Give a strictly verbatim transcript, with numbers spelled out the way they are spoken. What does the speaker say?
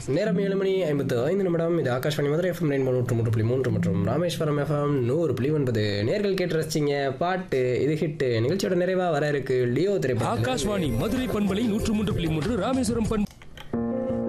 நேரம் ஏழு மணி ஐம்பத்து ஐந்து நிமிடம். இது ஆகாஷ்வாணி மதுரை எஃப்எம் ரெயின்போ நூற்று மூன்று புள்ளி மூன்று மற்றும் ராமேஸ்வரம் எஃப்எம் நூறு புள்ளி ஒன்பது. நேர்கள் கேட்டு ரசிச்சிங்க பாட்டு இது ஹிட். நிகழ்ச்சியோட நிறைவா வர இருக்கு லியோ திரைப்படம். ஆகாஷ்வாணி மதுரை பண்பலை நூற்று மூன்று புள்ளி மூன்று ராமேஸ்வரம் பண்பலை